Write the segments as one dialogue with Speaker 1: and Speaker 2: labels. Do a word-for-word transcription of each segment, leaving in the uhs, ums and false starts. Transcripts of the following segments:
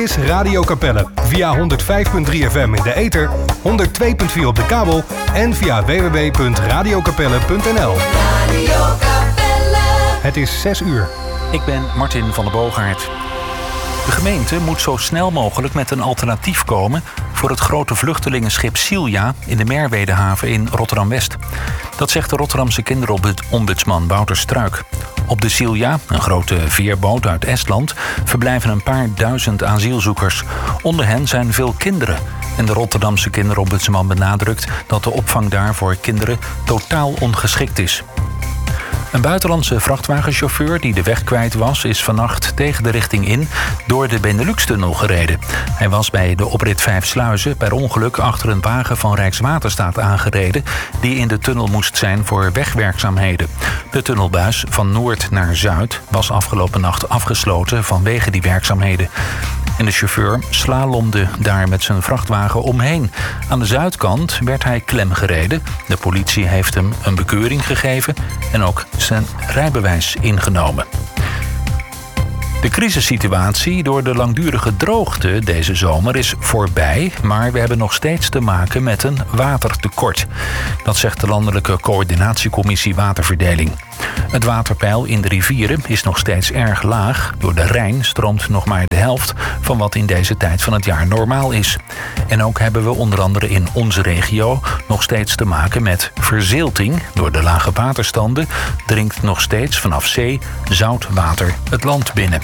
Speaker 1: is Radio Capelle. Via honderd vijf komma drie F M in de ether, honderd twee komma vier op de kabel en via w w w punt radio capelle punt n l.
Speaker 2: Radio Capelle.
Speaker 1: Het is zes uur.
Speaker 3: Ik ben Martin van der Boogaard. De gemeente moet zo snel mogelijk met een alternatief komen voor het grote vluchtelingenschip Silja in de Merwedehaven in Rotterdam-West. Dat zegt de Rotterdamse kinderombudsman Wouter Struik. Op de Silja, een grote veerboot uit Estland, verblijven een paar duizend asielzoekers. Onder hen zijn veel kinderen. En de Rotterdamse kinderombudsman benadrukt dat de opvang daar voor kinderen totaal ongeschikt is. Een buitenlandse vrachtwagenchauffeur die de weg kwijt was, is vannacht tegen de richting in door de Benelux-tunnel gereden. Hij was bij de oprit Vijf Sluizen per ongeluk achter een wagen van Rijkswaterstaat aangereden die in de tunnel moest zijn voor wegwerkzaamheden. De tunnelbuis van noord naar zuid was afgelopen nacht afgesloten vanwege die werkzaamheden. En de chauffeur slalomde daar met zijn vrachtwagen omheen. Aan de zuidkant werd hij klemgereden. De politie heeft hem een bekeuring gegeven en ook zijn rijbewijs ingenomen. De crisissituatie door de langdurige droogte deze zomer is voorbij, maar we hebben nog steeds te maken met een watertekort. Dat zegt de Landelijke Coördinatiecommissie Waterverdeling. Het waterpeil in de rivieren is nog steeds erg laag. Door de Rijn stroomt nog maar de helft van wat in deze tijd van het jaar normaal is. En ook hebben we onder andere in onze regio nog steeds te maken met verzilting. Door de lage waterstanden dringt nog steeds vanaf zee zoutwater het land binnen.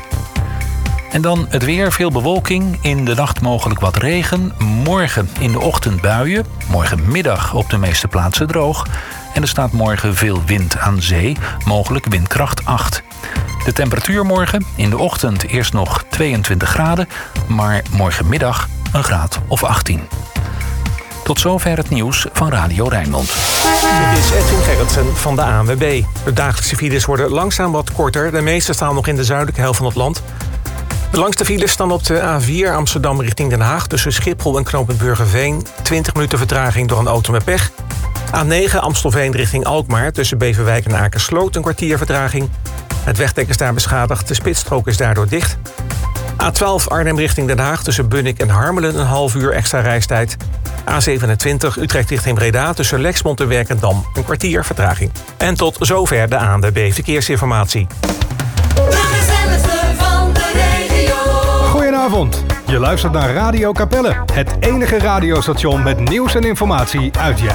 Speaker 3: En dan het weer, veel bewolking, in de nacht mogelijk wat regen. Morgen in de ochtend buien, morgenmiddag op de meeste plaatsen droog. En er staat morgen veel wind aan zee, mogelijk windkracht acht. De temperatuur morgen, in de ochtend eerst nog tweeëntwintig graden... maar morgenmiddag een graad of achttien. Tot zover het nieuws van Radio Rijnmond.
Speaker 4: Dit is Edwin Gerritsen van de A N W B. De dagelijkse files worden langzaam wat korter. De meeste staan nog in de zuidelijke helft van het land. De langste files staan op de A vier Amsterdam richting Den Haag... tussen Schiphol en knooppunt Burgerveen. twintig minuten vertraging door een auto met pech. A negen Amstelveen richting Alkmaar tussen Beverwijk en Akersloot een kwartier vertraging. Het wegdek is daar beschadigd, de spitsstrook is daardoor dicht. A twaalf Arnhem richting Den Haag tussen Bunnik en Harmelen een half uur extra reistijd. A zevenentwintig Utrecht richting Breda tussen Lexmond en Werkendam een kwartier vertraging. En tot zover de A N W B Verkeersinformatie.
Speaker 2: Van de regio.
Speaker 1: Goedenavond. Je luistert naar Radio Capelle, het enige radiostation met nieuws en informatie uit je